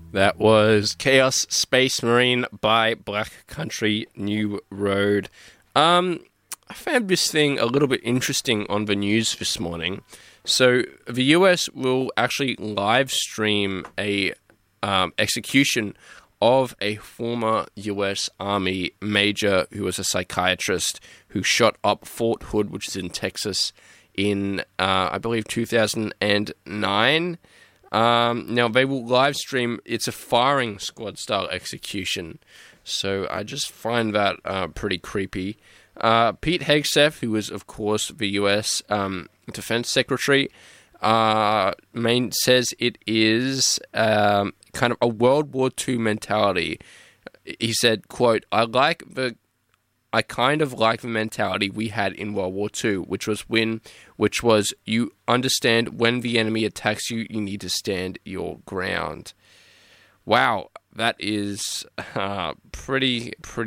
That was Chaos Space Marine by Black Country New Road. I found this thing a little bit interesting on the news this morning. So the US will actually live stream a execution of a former US Army major who was a psychiatrist who shot up Fort Hood, which is in Texas, in, I believe, 2009. Now, they will live stream, it's a firing squad style execution. So I just find that pretty creepy. Pete Hegseth, who was, of course, the US Defense Secretary, says it is kind of a World War II mentality. He said, quote, I kind of like the mentality we had in World War II, which was you understand when the enemy attacks you, you need to stand your ground. Wow, that is pretty